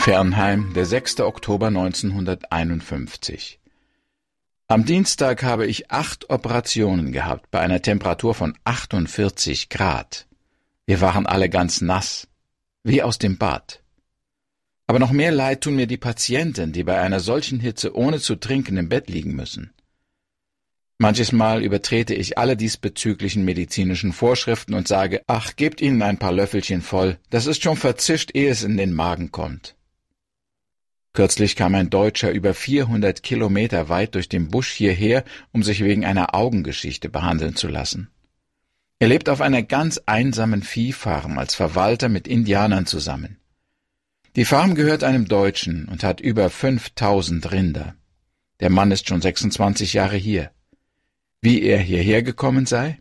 Fernheim, der 6. Oktober 1951. Am Dienstag habe ich 8 Operationen gehabt, bei einer Temperatur von 48 Grad. Wir waren alle ganz nass, wie aus dem Bad. Aber noch mehr leid tun mir die Patienten, die bei einer solchen Hitze ohne zu trinken im Bett liegen müssen. Manches Mal übertrete ich alle diesbezüglichen medizinischen Vorschriften und sage, ach, gebt ihnen ein paar Löffelchen voll, das ist schon verzischt, ehe es in den Magen kommt. Kürzlich kam ein Deutscher über 400 Kilometer weit durch den Busch hierher, um sich wegen einer Augengeschichte behandeln zu lassen. Er lebt auf einer ganz einsamen Viehfarm als Verwalter mit Indianern zusammen. Die Farm gehört einem Deutschen und hat über 5000 Rinder. Der Mann ist schon 26 Jahre hier. Wie er hierher gekommen sei?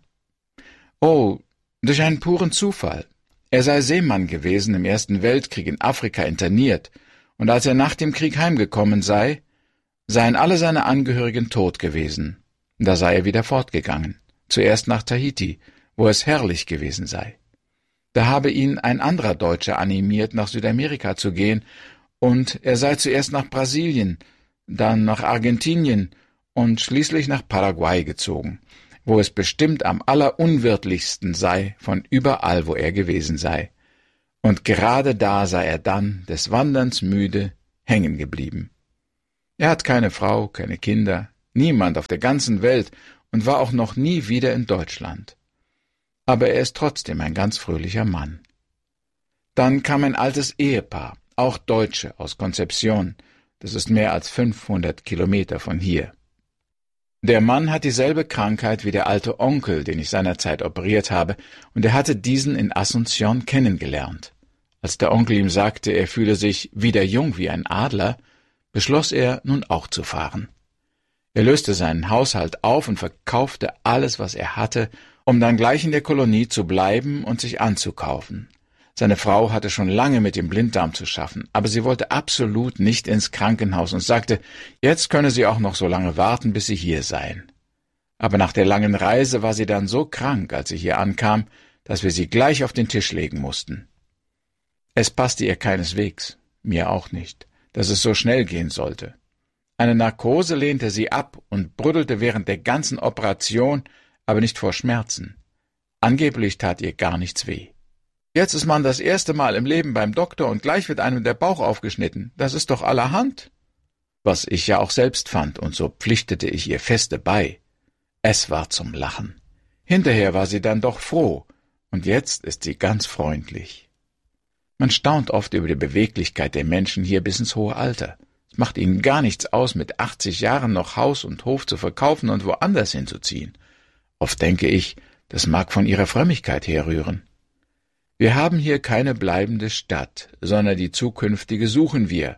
Oh, durch einen puren Zufall. Er sei Seemann gewesen im Ersten Weltkrieg in Afrika interniert, und als er nach dem Krieg heimgekommen sei, seien alle seine Angehörigen tot gewesen. Da sei er wieder fortgegangen, zuerst nach Tahiti, wo es herrlich gewesen sei. Da habe ihn ein anderer Deutscher animiert, nach Südamerika zu gehen, und er sei zuerst nach Brasilien, dann nach Argentinien und schließlich nach Paraguay gezogen, wo es bestimmt am allerunwirtlichsten sei von überall, wo er gewesen sei. Und gerade da sei er dann, des Wanderns müde, hängen geblieben. Er hat keine Frau, keine Kinder, niemand auf der ganzen Welt und war auch noch nie wieder in Deutschland. Aber er ist trotzdem ein ganz fröhlicher Mann. Dann kam ein altes Ehepaar, auch Deutsche, aus Concepción. Das ist mehr als 500 Kilometer von hier. Der Mann hat dieselbe Krankheit wie der alte Onkel, den ich seinerzeit operiert habe, und er hatte diesen in Asunción kennengelernt. Als der Onkel ihm sagte, er fühle sich wieder jung wie ein Adler, beschloss er, nun auch zu fahren. Er löste seinen Haushalt auf und verkaufte alles, was er hatte, um dann gleich in der Kolonie zu bleiben und sich anzukaufen. Seine Frau hatte schon lange mit dem Blinddarm zu schaffen, aber sie wollte absolut nicht ins Krankenhaus und sagte, jetzt könne sie auch noch so lange warten, bis sie hier seien. Aber nach der langen Reise war sie dann so krank, als sie hier ankam, dass wir sie gleich auf den Tisch legen mussten. Es passte ihr keineswegs, mir auch nicht, dass es so schnell gehen sollte. Eine Narkose lehnte sie ab und brüddelte während der ganzen Operation, aber nicht vor Schmerzen. Angeblich tat ihr gar nichts weh. Jetzt ist man das erste Mal im Leben beim Doktor und gleich wird einem der Bauch aufgeschnitten. Das ist doch allerhand. Was ich ja auch selbst fand, und so pflichtete ich ihr feste bei. Es war zum Lachen. Hinterher war sie dann doch froh, und jetzt ist sie ganz freundlich. Man staunt oft über die Beweglichkeit der Menschen hier bis ins hohe Alter. Es macht ihnen gar nichts aus, mit 80 Jahren noch Haus und Hof zu verkaufen und woanders hinzuziehen. Oft denke ich, das mag von ihrer Frömmigkeit herrühren. Wir haben hier keine bleibende Stadt, sondern die zukünftige suchen wir.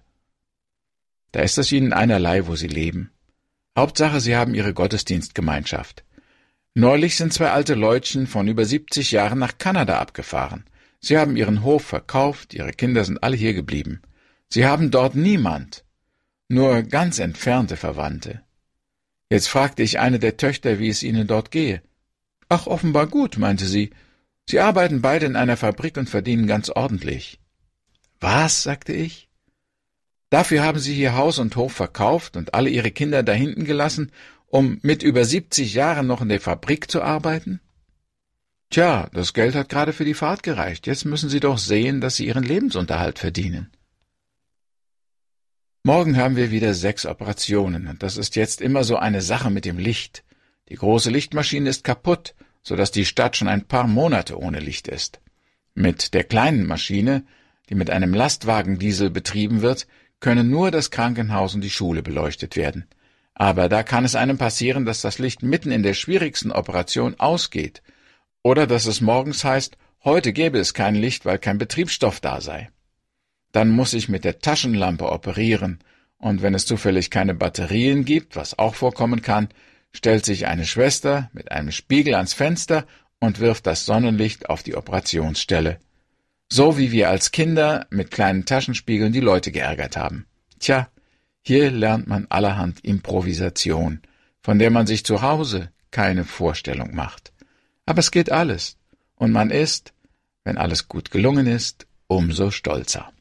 Da ist es ihnen einerlei, wo sie leben. Hauptsache, sie haben ihre Gottesdienstgemeinschaft. Neulich sind 2 alte Leutchen von über 70 Jahren nach Kanada abgefahren. Sie haben ihren Hof verkauft, ihre Kinder sind alle hier geblieben. Sie haben dort niemand, nur ganz entfernte Verwandte. Jetzt fragte ich eine der Töchter, wie es ihnen dort gehe. Ach, offenbar gut, meinte sie. Sie arbeiten beide in einer Fabrik und verdienen ganz ordentlich. Was, sagte ich? Dafür haben sie hier Haus und Hof verkauft und alle ihre Kinder da hinten gelassen, um mit über 70 Jahren noch in der Fabrik zu arbeiten? Tja, das Geld hat gerade für die Fahrt gereicht. Jetzt müssen Sie doch sehen, dass Sie Ihren Lebensunterhalt verdienen. Morgen haben wir wieder 6 Operationen, und das ist jetzt immer so eine Sache mit dem Licht. Die große Lichtmaschine ist kaputt, so dass die Stadt schon ein paar Monate ohne Licht ist. Mit der kleinen Maschine, die mit einem Lastwagendiesel betrieben wird, können nur das Krankenhaus und die Schule beleuchtet werden. Aber da kann es einem passieren, dass das Licht mitten in der schwierigsten Operation ausgeht. Oder dass es morgens heißt, heute gäbe es kein Licht, weil kein Betriebsstoff da sei. Dann muss ich mit der Taschenlampe operieren, und wenn es zufällig keine Batterien gibt, was auch vorkommen kann, stellt sich eine Schwester mit einem Spiegel ans Fenster und wirft das Sonnenlicht auf die Operationsstelle. So wie wir als Kinder mit kleinen Taschenspiegeln die Leute geärgert haben. Tja, hier lernt man allerhand Improvisation, von der man sich zu Hause keine Vorstellung macht. Aber es geht alles, und man ist, wenn alles gut gelungen ist, umso stolzer.